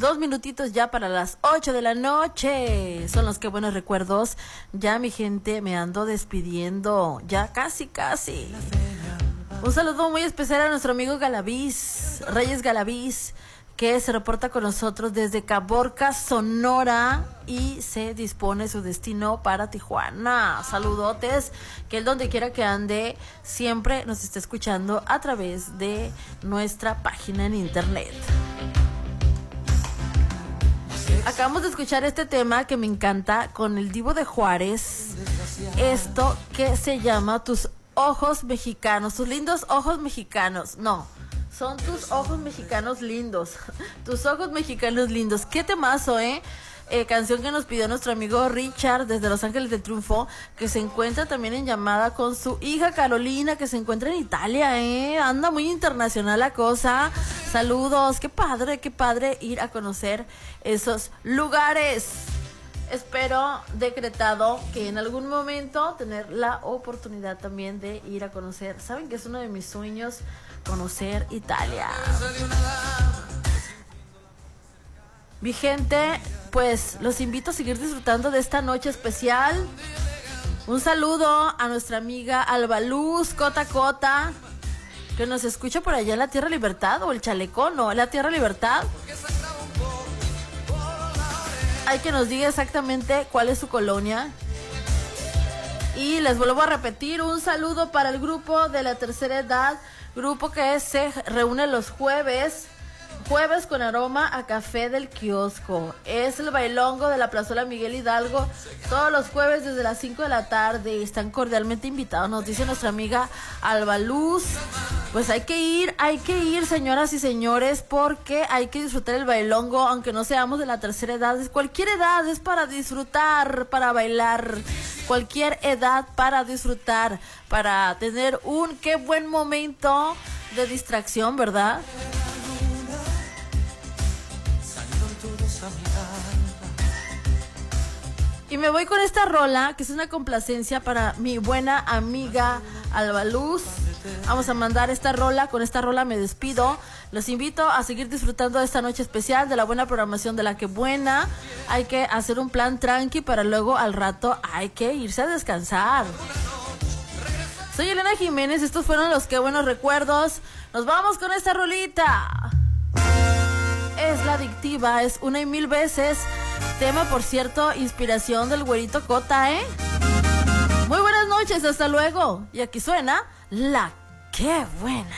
2 minutitos ya para las 8 de la noche. Son los que buenos recuerdos. Ya mi gente, me ando despidiendo. Ya casi. Un saludo muy especial a nuestro amigo Galaviz, Reyes Galaviz, que se reporta con nosotros desde Caborca, Sonora, y se dispone su destino para Tijuana. Saludotes, que él donde quiera que ande siempre nos está escuchando a través de nuestra página en internet. Acabamos de escuchar este tema que me encanta con el Divo de Juárez. Esto que se llama Tus Ojos Mexicanos, tus lindos ojos mexicanos. No, son tus ojos mexicanos lindos. Tus ojos mexicanos lindos. Qué temazo, canción que nos pidió nuestro amigo Richard desde Los Ángeles del Triunfo, que se encuentra también en llamada con su hija Carolina, que se encuentra en Italia, anda muy internacional la cosa. Saludos, qué padre ir a conocer esos lugares. Espero, decretado, que en algún momento tener la oportunidad también de ir a conocer. Saben que es uno de mis sueños, conocer Italia. Mi gente, pues los invito a seguir disfrutando de esta noche especial. Un saludo a nuestra amiga Albaluz Cota, que nos escucha por allá en la Tierra Libertad, o el Chalecón, no, en la Tierra Libertad. Hay que nos diga exactamente cuál es su colonia. Y les vuelvo a repetir, un saludo para el grupo de la tercera edad, grupo que se reúne los jueves con aroma a café del kiosco. Es el bailongo de la plazuela Miguel Hidalgo, todos los jueves desde las 5 de la tarde. Están cordialmente invitados, nos dice nuestra amiga Albaluz. Pues hay que ir, señoras y señores, porque hay que disfrutar el bailongo, aunque no seamos de la tercera edad. Es cualquier edad, es para disfrutar, para bailar. Cualquier edad para disfrutar, para tener un qué buen momento de distracción, ¿verdad? Y me voy con esta rola, que es una complacencia para mi buena amiga Albaluz. Vamos a mandar esta rola, con esta rola me despido. Los invito a seguir disfrutando de esta noche especial, de la buena programación de La Que Buena. Hay que hacer un plan tranqui para luego al rato hay que irse a descansar. Soy Elena Jiménez, estos fueron los Que Buenos Recuerdos. Nos vamos con esta rolita. Es La Adictiva, es Una y Mil Veces. Tema, por cierto, inspiración del güerito Cota, Muy buenas noches, hasta luego. Y aquí suena La Que Buena.